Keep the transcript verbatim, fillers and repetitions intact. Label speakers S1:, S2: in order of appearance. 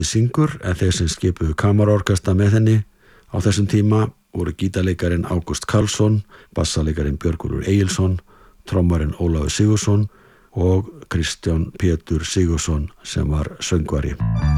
S1: syngur, en þeir sem skipuðu kammarorkestra með henni á þessum tíma voru gítarleikarin Ágúst Karlsson, bassaleikarin Björgúlfur Egilsson, trommarinn Ólafur Sigurðsson og Kristján Pétur Sigurðsson sem var söngvari.